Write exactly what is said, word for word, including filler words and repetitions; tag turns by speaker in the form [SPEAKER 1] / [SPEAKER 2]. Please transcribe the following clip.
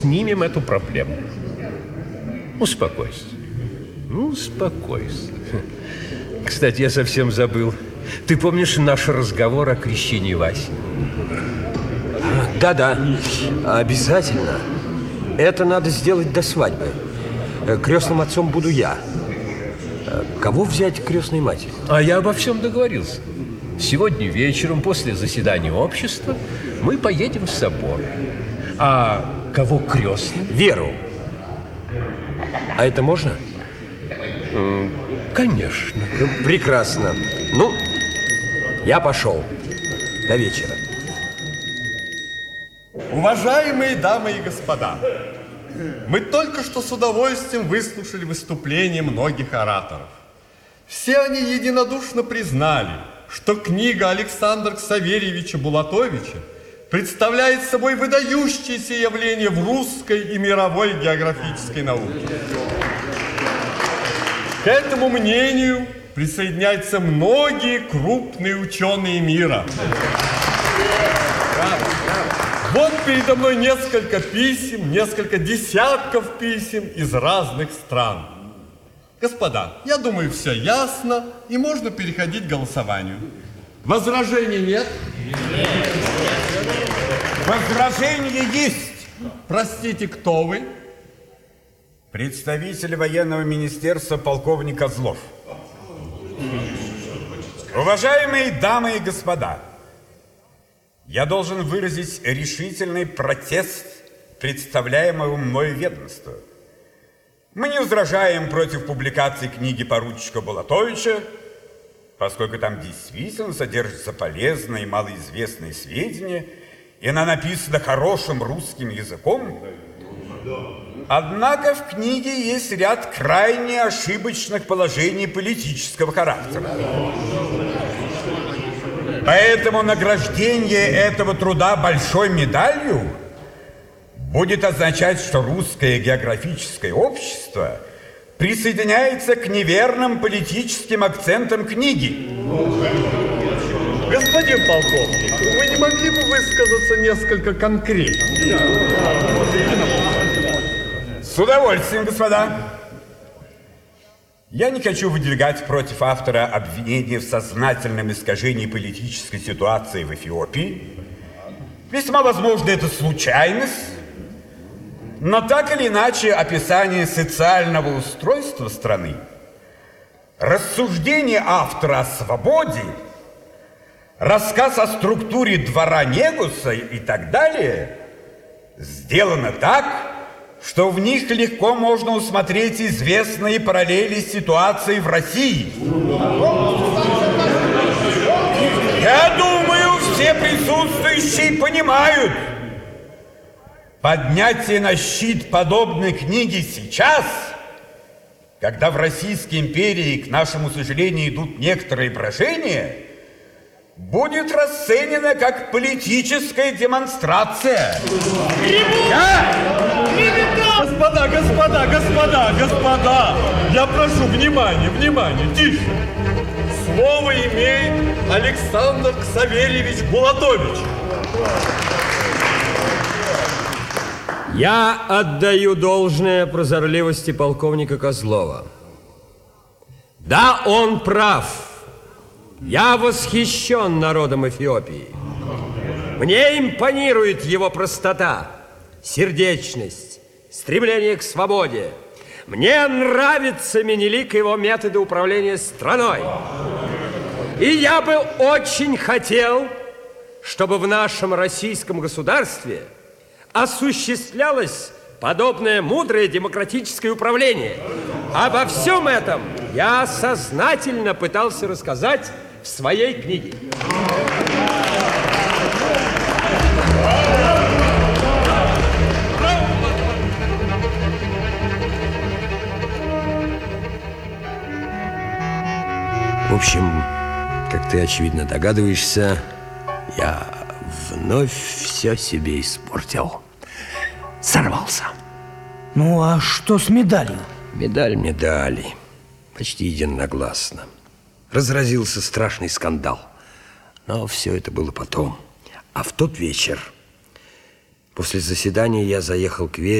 [SPEAKER 1] Снимем эту проблему. Успокойся. Ну, успокойся. Кстати, я совсем забыл. Ты помнишь наш разговор о крещении Васи?
[SPEAKER 2] Да-да, обязательно. Это надо сделать до свадьбы. Крестным отцом буду я. Кого взять крестной матерью?
[SPEAKER 1] А я обо всем договорился. Сегодня вечером, после заседания общества, мы поедем в собор. А кого крестным?
[SPEAKER 2] Веру. А это можно?
[SPEAKER 1] Конечно.
[SPEAKER 2] Прекрасно. Ну, я пошел. До вечера.
[SPEAKER 3] Уважаемые дамы и господа, мы только что с удовольствием выслушали выступления многих ораторов. Все они единодушно признали, что книга Александра Ксаверьевича Булатовича представляет собой выдающееся явление в русской и мировой географической науке. К этому мнению присоединяются многие крупные ученые мира. Вот передо мной несколько писем, несколько десятков писем из разных стран. Господа, я думаю, все ясно, и можно переходить к голосованию. Возражений нет?
[SPEAKER 4] Возражения есть.
[SPEAKER 3] Простите, кто вы?
[SPEAKER 4] Представитель военного министерства полковник Козлов. Уважаемые дамы и господа, я должен выразить решительный протест представляемого мною ведомства. Мы не возражаем против публикации книги поручика Булатовича, поскольку там действительно содержатся полезные и малоизвестные сведения, и она написана хорошим русским языком. Однако в книге есть ряд крайне ошибочных положений политического характера. Поэтому награждение этого труда большой медалью будет означать, что русское географическое общество присоединяется к неверным политическим акцентам книги.
[SPEAKER 3] Господин полковник, вы не могли бы высказаться несколько конкретнее?
[SPEAKER 4] С удовольствием, господа. Я не хочу выдвигать против автора обвинения в сознательном искажении политической ситуации в Эфиопии. Весьма возможно, это случайность. Но так или иначе, описание социального устройства страны, рассуждение автора о свободе, рассказ о структуре двора Негуса и так далее сделано так, что в них легко можно усмотреть известные параллели ситуации в России. Я думаю, все присутствующие понимают, поднятие на щит подобной книги сейчас, когда в Российской империи, к нашему сожалению, идут некоторые брожения, будет расценено как политическая демонстрация. Я...
[SPEAKER 3] Господа, господа, господа, господа, я прошу внимания, внимания, тише. Слово имеет Александр Ксаверьевич Булатович.
[SPEAKER 2] Я отдаю должное прозорливости полковника Козлова. Да, он прав. Я восхищен народом Эфиопии. Мне импонирует его простота, сердечность, стремление к свободе. Мне нравится Менелик и его методы управления страной. И я бы очень хотел, чтобы в нашем российском государстве осуществлялось подобное мудрое демократическое управление. Обо всем этом я сознательно пытался рассказать в своей книге. В общем, как ты очевидно догадываешься, я вновь все себе испортил. Сорвался.
[SPEAKER 5] Ну, а что с медалью?
[SPEAKER 2] Медаль мне дали. Почти единогласно. Разразился страшный скандал. Но все это было потом. А в тот вечер После заседания я заехал к Вере.